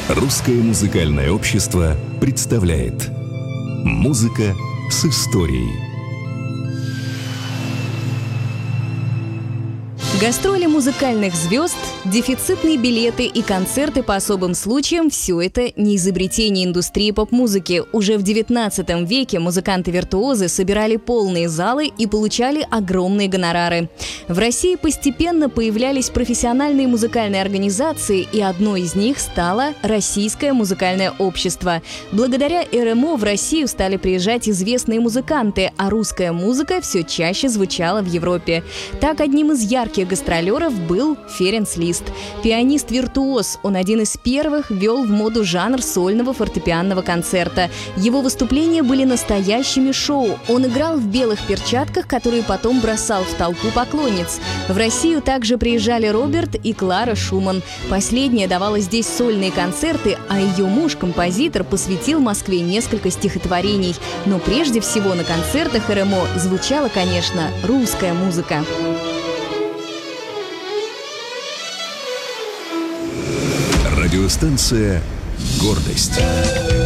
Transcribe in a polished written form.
Русское музыкальное общество представляет «Музыка с историей». Гастроли музыкальных звезд, дефицитные билеты и концерты по особым случаям – все это не изобретение индустрии поп-музыки. Уже в XIX веке музыканты-виртуозы собирали полные залы и получали огромные гонорары. В России постепенно появлялись профессиональные музыкальные организации, и одной из них стало Российское музыкальное общество. Благодаря РМО в Россию стали приезжать известные музыканты, а русская музыка все чаще звучала в Европе. Так, одним из ярких гастролеров был Ференц Лист. Пианист-виртуоз, он один из первых ввел в моду жанр сольного фортепианного концерта. Его выступления были настоящими шоу. Он играл в белых перчатках, которые потом бросал в толпу поклонниц. В Россию также приезжали Роберт и Клара Шуман. Последняя давала здесь сольные концерты, а ее муж-композитор посвятил Москве несколько стихотворений. Но прежде всего на концертах РМО звучала, конечно, русская музыка. Радиостанция «Гордость».